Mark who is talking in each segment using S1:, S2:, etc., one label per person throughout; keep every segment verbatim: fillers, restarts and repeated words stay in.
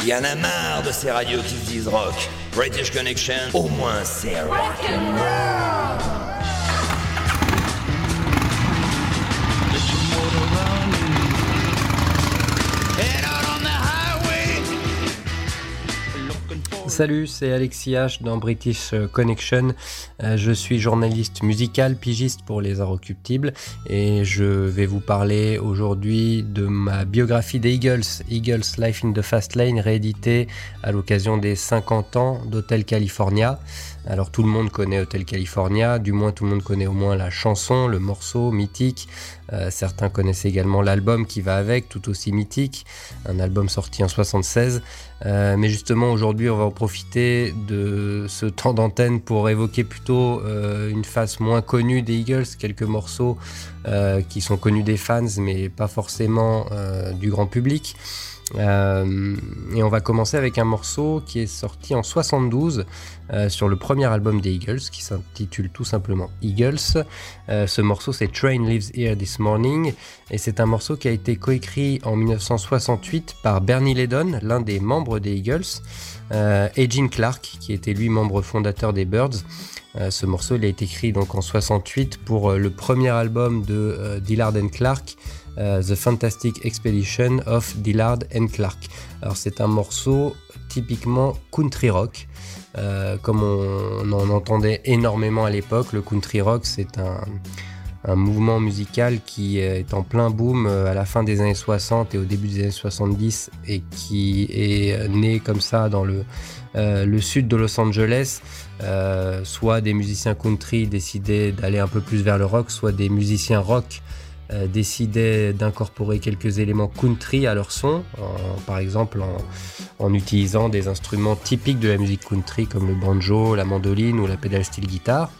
S1: Y en a marre de ces radios qui se disent rock. British Connection, au moins c'est rock'n'roll.
S2: Salut, c'est Alexis H dans British Connection. Euh, je suis journaliste musical, pigiste pour Les Inrecuptibles et je vais vous parler aujourd'hui de ma biographie des Eagles, Eagles Life in the Fast Lane, rééditée à l'occasion des cinquante ans d'Hotel California. Alors tout le monde connaît Hotel California, du moins tout le monde connaît au moins la chanson, le morceau mythique. Euh, certains connaissent également l'album qui va avec, tout aussi mythique, un album sorti en soixante-seize. Euh, mais justement aujourd'hui on va en profiter de ce temps d'antenne pour évoquer plutôt euh, une face moins connue des Eagles, quelques morceaux euh, qui sont connus des fans mais pas forcément euh, du grand public. Euh, et on va commencer avec un morceau qui est sorti en soixante-douze euh, sur le premier album des Eagles qui s'intitule tout simplement Eagles. Euh, ce morceau c'est Train Lives Here This Morning et c'est un morceau qui a été coécrit en dix-neuf cent soixante-huit par Bernie Leadon, l'un des membres des Eagles, euh, et Gene Clark qui était lui membre fondateur des Byrds. Euh, ce morceau il a été écrit donc en soixante-huit pour euh, le premier album de euh, Dillard and Clark, Uh, The Fantastic Expedition of Dillard and Clark. Alors c'est un morceau typiquement country rock, euh, comme on, on en entendait énormément à l'époque. Le country rock c'est un, un mouvement musical qui est en plein boom à la fin des années soixante et au début des années soixante-dix et qui est né comme ça dans le, euh, le sud de Los Angeles. Euh, soit des musiciens country décidaient d'aller un peu plus vers le rock, soit des musiciens rock Euh, décidaient d'incorporer quelques éléments country à leur son, en, par exemple en, en utilisant des instruments typiques de la musique country comme le banjo, la mandoline ou la pedal steel guitar.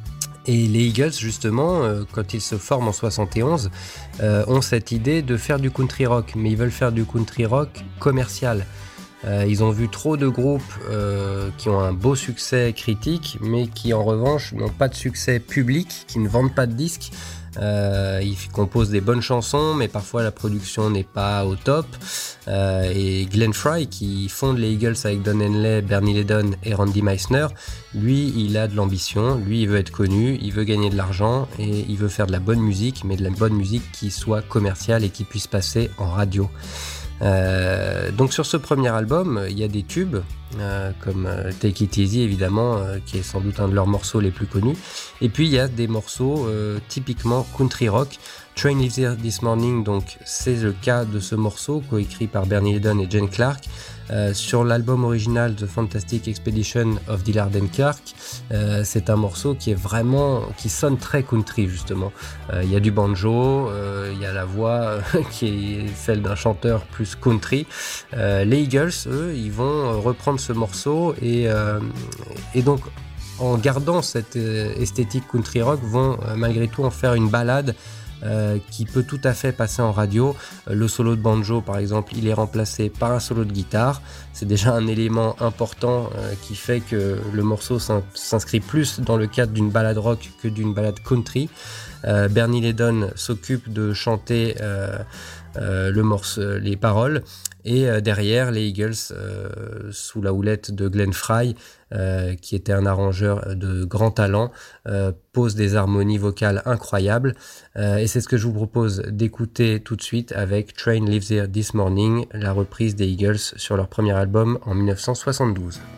S2: Et les Eagles justement, euh, quand ils se forment en soixante et onze, euh, ont cette idée de faire du country rock, mais ils veulent faire du country rock commercial. Euh, ils ont vu trop de groupes euh, qui ont un beau succès critique, mais qui en revanche n'ont pas de succès public, qui ne vendent pas de disques. Euh, ils composent des bonnes chansons, mais parfois la production n'est pas au top. Euh, et Glenn Frey, qui fonde les Eagles avec Don Henley, Bernie Leadon et Randy Meisner, lui, il a de l'ambition. Lui, il veut être connu, il veut gagner de l'argent et il veut faire de la bonne musique, mais de la bonne musique qui soit commerciale et qui puisse passer en radio. Euh, donc sur ce premier album, il y a des tubes euh, comme euh, Take It Easy évidemment, euh, qui est sans doute un de leurs morceaux les plus connus. Et puis il y a des morceaux euh, typiquement country rock. Train Lives Here This Morning, donc c'est le cas de ce morceau coécrit par Bernie Leadon et Gene Clark. Euh, sur l'album original The Fantastic Expedition of Dillard and Clark, euh, c'est un morceau qui est vraiment, qui sonne très country justement. Euh, il y a du banjo, euh, il y a la voix qui est celle d'un chanteur plus country. Euh, les Eagles, eux, ils vont reprendre ce morceau et, euh, et donc en gardant cette esthétique country rock, vont euh, malgré tout en faire une ballade Euh, qui peut tout à fait passer en radio. Euh, le solo de banjo par exemple, il est remplacé par un solo de guitare. C'est déjà un élément important euh, qui fait que le morceau s'inscrit plus dans le cadre d'une ballade rock que d'une ballade country. Euh, Bernie Leadon s'occupe de chanter euh, euh, le morceau, les paroles, et euh, derrière les Eagles, euh, sous la houlette de Glenn Frey, euh, qui était un arrangeur de grand talent, euh, pose des harmonies vocales incroyables, euh, et c'est ce que je vous propose d'écouter tout de suite avec Train Lives Here This Morning, la reprise des Eagles sur leur premier album en dix-neuf cent soixante-douze.